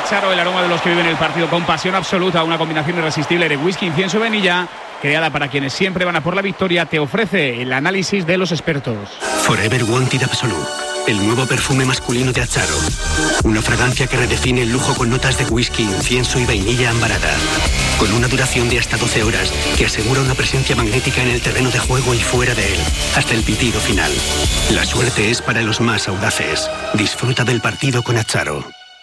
Charo, el aroma de los que viven el partido con pasión absoluta, una combinación irresistible de whisky, incienso y vainilla, creada para quienes siempre van a por la victoria, te ofrece el análisis de los expertos. Forever Wanted Absolute, el nuevo perfume masculino de Acharo. Una fragancia que redefine el lujo con notas de whisky, incienso y vainilla ambarada. Con una duración de hasta 12 horas que asegura una presencia magnética en el terreno de juego y fuera de él, hasta el pitido final. La suerte es para los más audaces. Disfruta del partido con Acharo.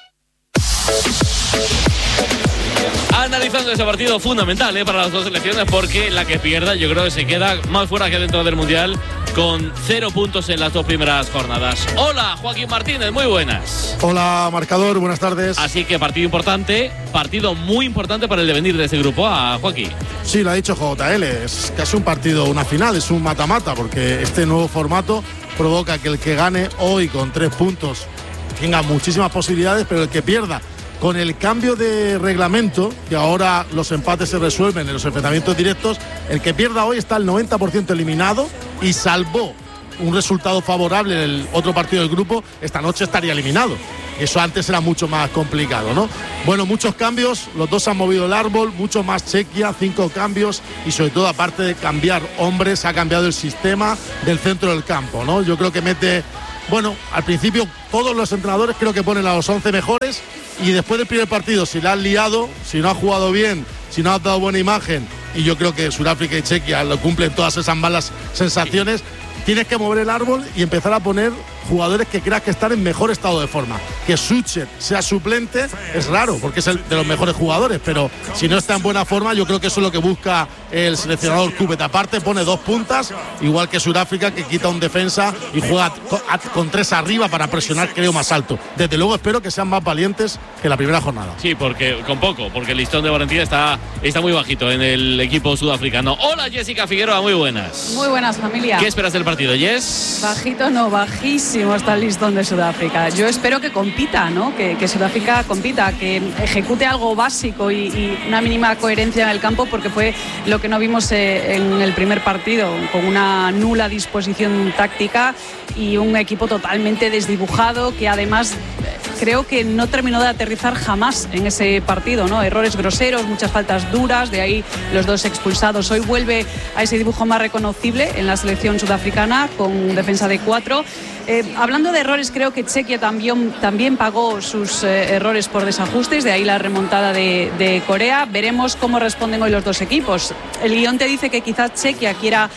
Analizando ese partido fundamental para las dos selecciones, porque la que pierda yo creo que se queda más fuera que dentro del Mundial, con 0 puntos en las 2 primeras jornadas. Hola, Joaquín Martínez, muy buenas. Hola, marcador, buenas tardes. Así que partido importante, partido muy importante para el devenir de este grupo, a Joaquín. Sí, lo ha dicho JL, es casi un partido, una final, es un mata-mata, porque este nuevo formato provoca que el que gane hoy con 3 puntos tenga muchísimas posibilidades, pero el que pierda con el cambio de reglamento, que ahora los empates se resuelven en los enfrentamientos directos, el que pierda hoy está al 90% eliminado, y salvo un resultado favorable en el otro partido del grupo, esta noche estaría eliminado. Eso antes era mucho más complicado, ¿no? Bueno, muchos cambios, los dos han movido el árbol, mucho más Chequia, 5 cambios, y sobre todo, aparte de cambiar hombres, ha cambiado el sistema del centro del campo, ¿no? Yo creo que mete, bueno, al principio todos los entrenadores creo que ponen a los 11 mejores, y después del primer partido, si la han liado, si no ha jugado bien, si no ha dado buena imagen, y yo creo que Sudáfrica y Chequia lo cumplen todas esas malas sensaciones, tienes que mover el árbol y empezar a poner jugadores que creas que están en mejor estado de forma. Que Suchet sea suplente es raro, porque es el de los mejores jugadores, pero si no está en buena forma, yo creo que eso es lo que busca el seleccionador Cúbet. Aparte pone 2 puntas, igual que Sudáfrica, que quita un defensa y juega con 3 arriba para presionar, creo, más alto. Desde luego espero que sean más valientes que la primera jornada. Sí, porque con poco, porque el listón de valentía está muy bajito en el equipo sudafricano. Hola, Jessica Figueroa, muy buenas. Muy buenas, familia. ¿Qué esperas del partido, Jess? Bajito no, bajísimo está el listón de Sudáfrica. Yo espero que compita, ¿no? Que Sudáfrica compita, que ejecute algo básico y una mínima coherencia en el campo, porque fue lo que no vimos en el primer partido, con una nula disposición táctica y un equipo totalmente desdibujado, que además creo que no terminó de aterrizar jamás en ese partido, ¿no? Errores groseros, muchas faltas duras, de ahí los 2 expulsados. Hoy vuelve a ese dibujo más reconocible en la selección sudafricana, con defensa de 4. Hablando de errores, creo que Chequia también pagó sus errores por desajustes, de ahí la remontada de Corea. Veremos cómo responden hoy los 2 equipos. El guión te dice que quizás Chequia quiera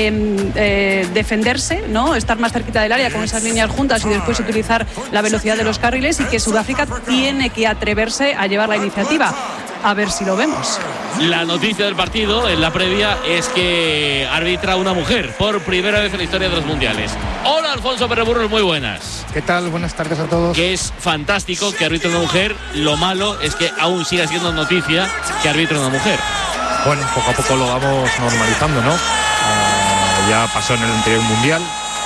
defenderse, ¿no? Estar más cerquita del área con esas líneas juntas y después utilizar la velocidad de los carriles, y que Sudáfrica tiene que atreverse a llevar la iniciativa. A ver si lo vemos. La noticia del partido en la previa es que arbitra una mujer por primera vez en la historia de los mundiales. Hola, Alfonso Perreburros, muy buenas. ¿Qué tal? Buenas tardes a todos. Que es fantástico que arbitre una mujer. Lo malo es que aún sigue siendo noticia que arbitre una mujer. Bueno, poco a poco lo vamos normalizando, ¿no? Ya pasó en el anterior mundial,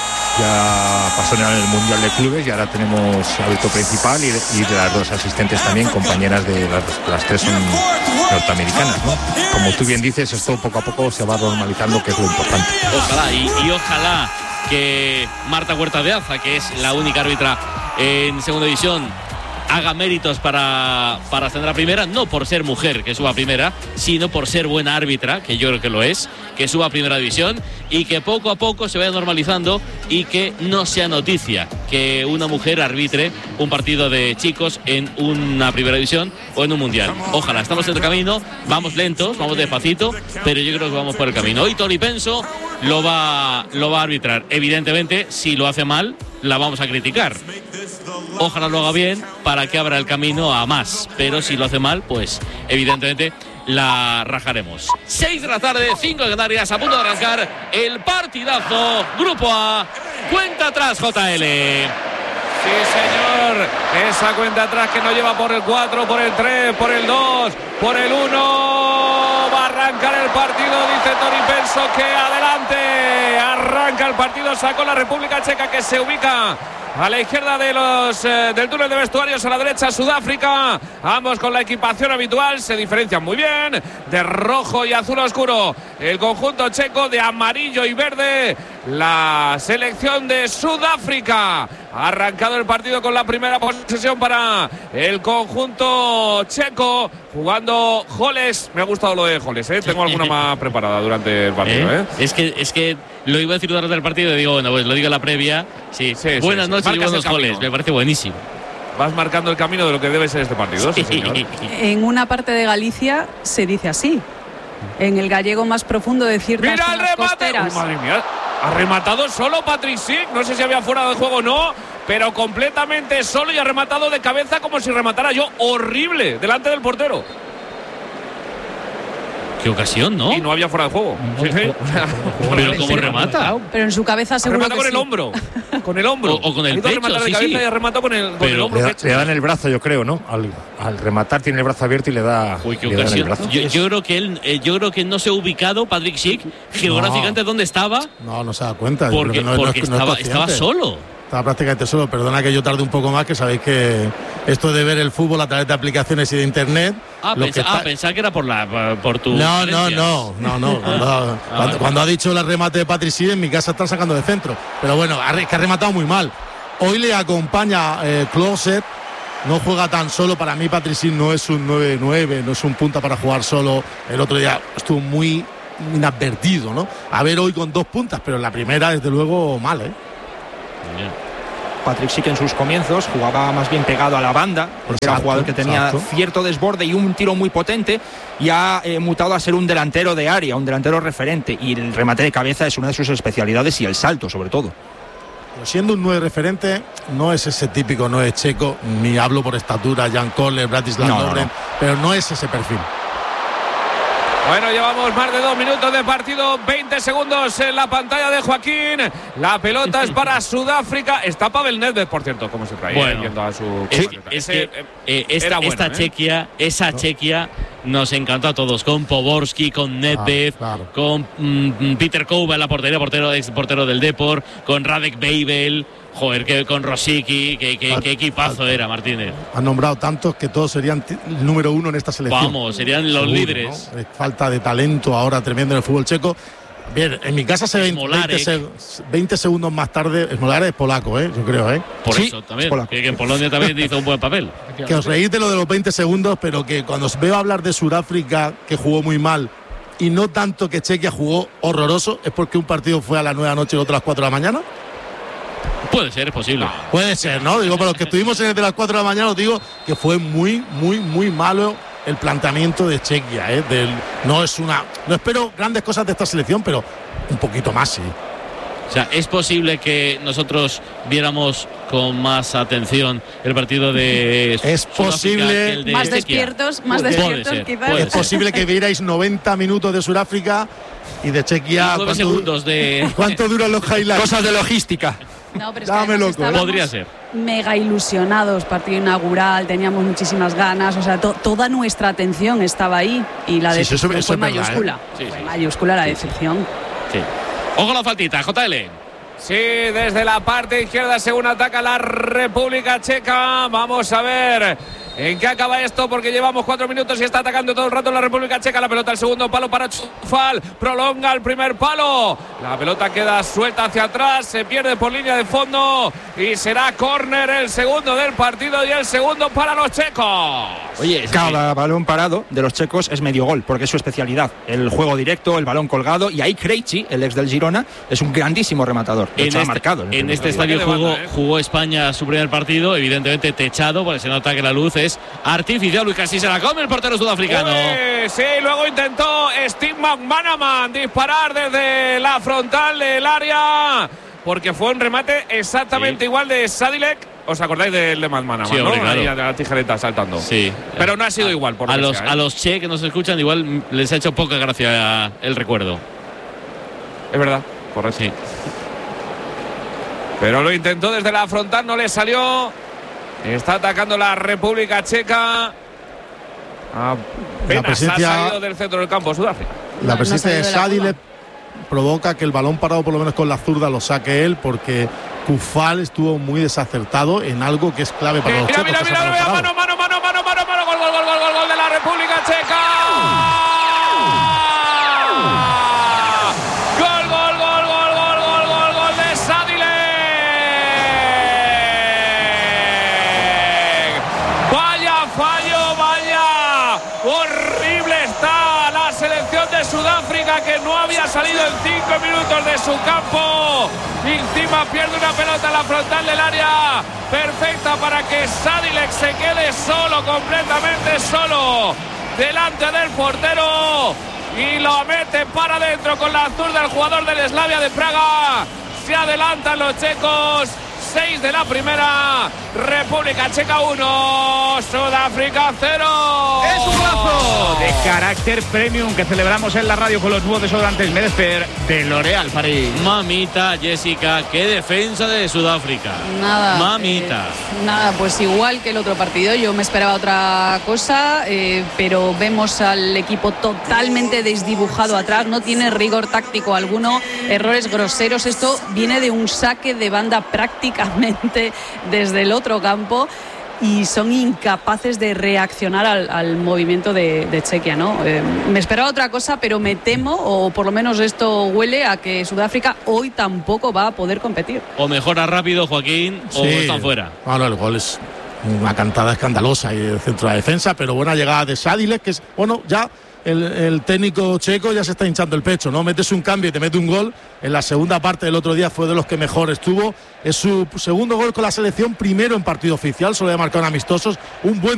ya pasó en el mundial de clubes, y ahora tenemos árbitro principal y de las 2 asistentes también, compañeras de las 3 son norteamericanas, ¿no? Como tú bien dices, esto poco a poco se va normalizando, que es lo importante. Ojalá, y ojalá que Marta Huerta de Aza, que es la única árbitra en segunda división, haga méritos para ascender a primera, no por ser mujer que suba a primera, sino por ser buena árbitra, que yo creo que lo es, que suba a primera división, y que poco a poco se vaya normalizando y que no sea noticia que una mujer arbitre un partido de chicos en una primera división o en un mundial. Ojalá, estamos en el camino, vamos lentos, vamos despacito, pero yo creo que vamos por el camino. Hoy Tony Penso lo va a arbitrar. Evidentemente, si lo hace mal, la vamos a criticar. Ojalá lo haga bien para que abra el camino a más, pero si lo hace mal, pues evidentemente la rajaremos. 6 de la tarde, 5 en Canarias, a punto de arrancar el partidazo. Grupo A, cuenta atrás, JL. Sí, señor, esa cuenta atrás que nos lleva por el 4, por el 3, por el 2, por el 1. Va a arrancar el partido, dice Tony Penso que adelante. Arranca el partido, sacó la República Checa, que se ubica a la izquierda del túnel de vestuarios, a la derecha Sudáfrica, ambos con la equipación habitual, se diferencian muy bien, de rojo y azul oscuro. el conjunto checo de amarillo y verde, la selección de Sudáfrica. Ha arrancado el partido con la primera posesión para el conjunto checo, jugando Holes. Me ha gustado lo de Holes, ¿eh? Tengo alguna más preparada durante el partido, ¿eh? Es que lo iba a decir durante el partido y digo, bueno, pues lo digo en la previa. Sí. Buenas noches y buenos Holes. Me parece buenísimo. Vas marcando el camino de lo que debe ser este partido, sí, señor. En una parte de Galicia se dice así. En el gallego más profundo de ciertas ¡mira el remate! costeras. Madre mía, ha rematado solo Patrick Schick. No sé si había fuera de juego o no, pero completamente solo y ha rematado de cabeza como si rematara yo. Horrible, delante del portero. Qué ocasión, ¿no? Y no había fuera de juego. Sí. Pero ¿cómo remata? Pero en su cabeza seguro remata que con sí. el hombro. Con el hombro. O con el pecho, rematar de cabeza y ha rematado con el hombro. Le dan el brazo, yo creo, ¿no? Al rematar tiene el brazo abierto y le da. Uy, qué le dan el ocasión. brazo. Yo creo que no se ha ubicado Patrick Schick geográficamente dónde estaba. No se da cuenta. Porque estaba solo. Estaba prácticamente solo. Perdona que yo tarde un poco más, que sabéis que esto de ver el fútbol a través de aplicaciones y de internet. Pensaba que era por tu. No. Cuando ha dicho el remate de Patrick Schick, en mi casa están sacando de centro. Pero bueno, que ha rematado muy mal. Hoy le acompaña Closet. No juega tan solo. Para mí Patrick Schick no es un 9-9, no es un punta para jugar solo. El otro día estuvo muy inadvertido, ¿no? A ver hoy con 2 puntas, pero en la primera desde luego mal, ¿eh? Patrick Schick en sus comienzos jugaba más bien pegado a la banda, porque era un jugador que tenía cierto desborde y un tiro muy potente, y ha mutado a ser un delantero de área, un delantero referente, y el remate de cabeza es una de sus especialidades, y el salto sobre todo. Pero siendo un 9 referente, no es ese típico 9 checo, ni hablo por estatura, Jan Koller, Bratislav Lovren, pero no es ese perfil. Bueno, llevamos más de 2 minutos de partido, 20 segundos en la pantalla de Joaquín. La pelota es para Sudáfrica. Está Pavel Nedved, por cierto, como se traía. Bueno, a su esa Chequia nos encantó a todos, con Poborski, con Nedved, con Peter Kouba en la portería, ex portero del Depor, con Radek Babel. Joder, que con Rosicky, qué equipazo era, Martínez. Han nombrado tantos que todos serían el número 1 en esta selección. Vamos, serían los líderes. ¿No? Falta de talento ahora tremendo en el fútbol checo. Bien, en mi casa se ven 20 segundos más tarde. Smolarek es polaco, yo creo, Por eso también, que en Polonia también hizo un buen papel. Que os reís de lo de los 20 segundos, pero que cuando os veo hablar de Sudáfrica, que jugó muy mal, y no tanto que Chequia jugó horroroso, ¿es porque un partido fue a las 9 de la noche y otro a las 4 de la mañana? Puede ser, es posible. Puede ser, ¿no? Digo, para los que estuvimos en el de las 4 de la mañana, os digo que fue muy malo el planteamiento de Chequia, no espero grandes cosas de esta selección, pero un poquito más, sí. O sea, es posible que nosotros viéramos con más atención el partido de es posible el de más despiertos quizás. Es posible que vierais 90 minutos de Sudáfrica y de Chequia. 9 segundos de. ¿Cuánto duran los highlights? Cosas de logística. No, pero es que podría ser. Mega ilusionados, partido inaugural, teníamos muchísimas ganas, o sea, toda nuestra atención estaba ahí y la decepción fue mayúscula. Mayúscula la decepción. Sí. Ojo la faltita, JL. Sí, desde la parte izquierda según ataca la República Checa. Vamos a ver en qué acaba esto, porque llevamos 4 minutos y está atacando todo el rato la República Checa. La pelota al segundo palo para Chufal, prolonga el primer palo. La pelota queda suelta hacia atrás, se pierde por línea de fondo y será córner, el segundo del partido y el segundo para los checos. Oye, cada balón parado de los checos es medio gol, porque es su especialidad. El juego directo, el balón colgado, y ahí Krejci, el ex del Girona, es un grandísimo rematador. En este estadio jugó España su primer partido, evidentemente techado, porque se nota que la luz es artificial y casi se la come el portero sudafricano. Sí, luego intentó Steve McManaman disparar desde la frontal del área, porque fue un remate exactamente igual de Sadilek. ¿Os acordáis del de McManaman? Sí, hombre, claro. Ahí a la tijereta saltando. Sí. Pero no ha sido igual. Por a los che que nos escuchan igual les ha hecho poca gracia el recuerdo. Es verdad, correcto. Sí. Pero lo intentó desde la frontal, no le salió. Está atacando la República Checa. Apenas ha salido del centro del campo Sudáfrica. La presencia de Sadilek provoca que el balón parado, por lo menos con la zurda, lo saque él, porque Kufal estuvo muy desacertado en algo que es clave para los checos. Mira, mano, gol de la República Checa. de Sudáfrica, que no había salido en 5 minutos de su campo. Encima pierde una pelota en la frontal del área, perfecta para que Sadilek se quede solo, completamente solo, delante del portero, y lo mete para adentro con la zurda del jugador del Slavia de Praga. Se adelantan los checos. 6 de la primera. República Checa 1, Sudáfrica 0. Es un golazo de carácter premium que celebramos en la radio con los nuevos desodorantes Medesper de L'Oréal París. Mamita, Jessica, qué defensa de Sudáfrica. Nada. Mamita. Nada, pues igual que el otro partido. Yo me esperaba otra cosa, pero vemos al equipo totalmente desdibujado atrás. No tiene rigor táctico alguno, errores groseros. Esto viene de un saque de banda prácticamente desde el otro campo, y son incapaces de reaccionar al movimiento de Chequia, ¿no? Me esperaba otra cosa, pero me temo, o por lo menos esto huele a que Sudáfrica hoy tampoco va a poder competir. O mejora rápido, Joaquín, o están fuera. Bueno, el gol es una cantada escandalosa y el centro de la defensa, pero buena llegada de Sadilek, que es, bueno, ya el técnico checo ya se está hinchando el pecho, ¿no? Metes un cambio y te mete un gol. En la segunda parte del otro día fue de los que mejor estuvo. Es su segundo gol con la selección, primero en partido oficial, solo había marcado en amistosos. Un buen